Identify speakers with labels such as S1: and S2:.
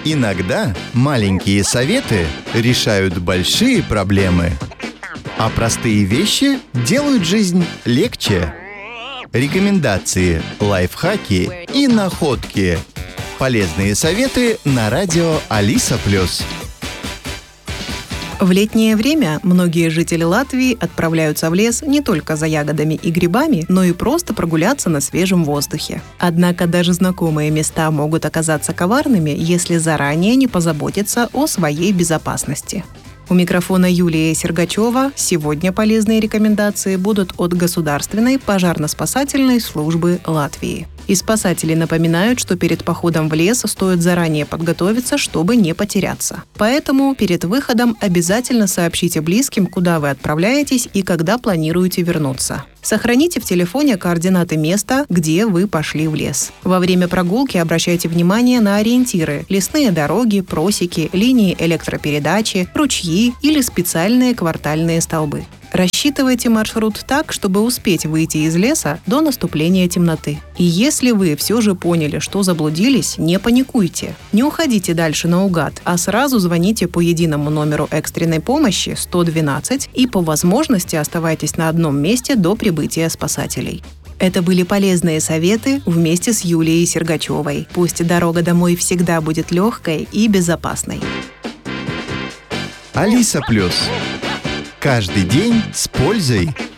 S1: Иногда маленькие советы решают большие проблемы, а простые вещи делают жизнь легче. Рекомендации, лайфхаки и находки. Полезные советы на радио Алиса+.
S2: В летнее время многие жители Латвии отправляются в лес не только за ягодами и грибами, но и просто прогуляться на свежем воздухе. Однако даже знакомые места могут оказаться коварными, если заранее не позаботиться о своей безопасности. У микрофона Юлия Сергачева. Сегодня полезные рекомендации будут от Государственной пожарно-спасательной службы Латвии. И спасатели напоминают, что перед походом в лес стоит заранее подготовиться, чтобы не потеряться. Поэтому перед выходом обязательно сообщите близким, куда вы отправляетесь и когда планируете вернуться. Сохраните в телефоне координаты места, где вы пошли в лес. Во время прогулки обращайте внимание на ориентиры – лесные дороги, просеки, линии электропередачи, ручьи или специальные квартальные столбы. Рассчитывайте маршрут так, чтобы успеть выйти из леса до наступления темноты. И если вы все же поняли, что заблудились, не паникуйте. Не уходите дальше наугад, а сразу звоните по единому номеру экстренной помощи 112 и по возможности оставайтесь на одном месте до прибытия спасателей. Это были полезные советы вместе с Юлией Сергачевой. Пусть дорога домой всегда будет легкой и безопасной.
S1: Алиса+. Каждый день с пользой.